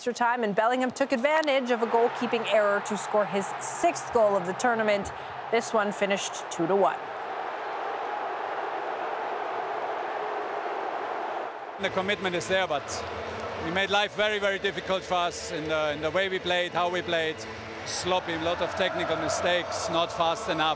extra time, and Bellingham took advantage of a goalkeeping error to score his 6th goal of the tournament. This one finished 2-1. The commitment is there, but we made life very, very difficult for us in the way we played, how we played. Sloppy, a lot of technical mistakes, not fast enough,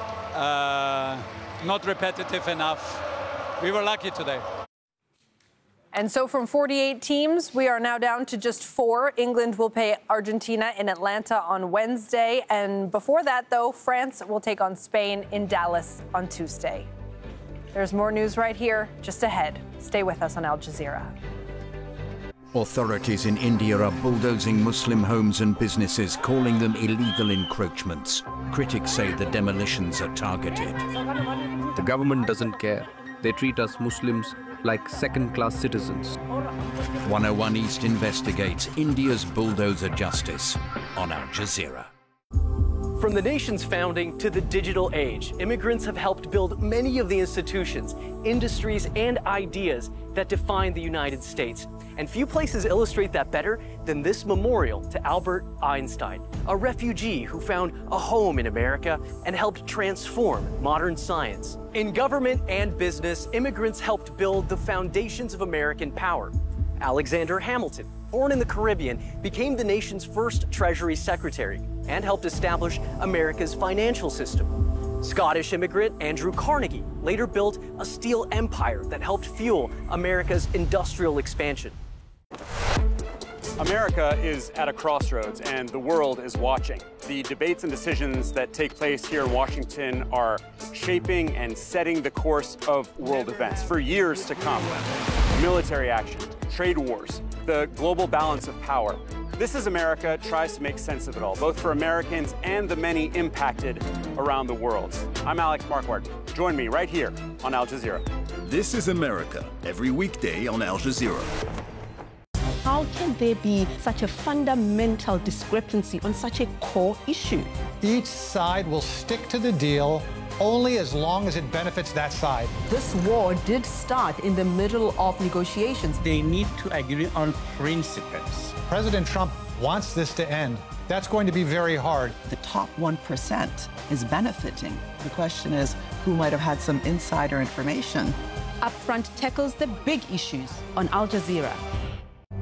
not repetitive enough. We were lucky today. And so from 48 teams, we are now down to just 4. England will play Argentina in Atlanta on Wednesday. And before that, though, France will take on Spain in Dallas on Tuesday. There's more news right here, just ahead. Stay with us on Al Jazeera. Authorities in India are bulldozing Muslim homes and businesses, calling them illegal encroachments. Critics say the demolitions are targeted. The government doesn't care. They treat us Muslims like second-class citizens. 101 East investigates India's bulldozer justice on Al Jazeera. From the nation's founding to the digital age, immigrants have helped build many of the institutions, industries, and ideas that define the United States. And few places illustrate that better than this memorial to Albert Einstein, a refugee who found a home in America and helped transform modern science. In government and business, immigrants helped build the foundations of American power. Alexander Hamilton, born in the Caribbean, became the nation's first Treasury Secretary and helped establish America's financial system. Scottish immigrant Andrew Carnegie later built a steel empire that helped fuel America's industrial expansion. America is at a crossroads, and the world is watching. The debates and decisions that take place here in Washington are shaping and setting the course of world events for years to come. Military action, trade wars, the global balance of power. This is America tries to make sense of it all, both for Americans and the many impacted around the world. I'm Alex Marquardt. Join me right here on Al Jazeera. This is America, every weekday on Al Jazeera. How can there be such a fundamental discrepancy on such a core issue? Each side will stick to the deal only as long as it benefits that side. This war did start in the middle of negotiations. They need to agree on principles. President Trump wants this to end. That's going to be very hard. The top 1% is benefiting. The question is, who might have had some insider information? Upfront tackles the big issues on Al Jazeera.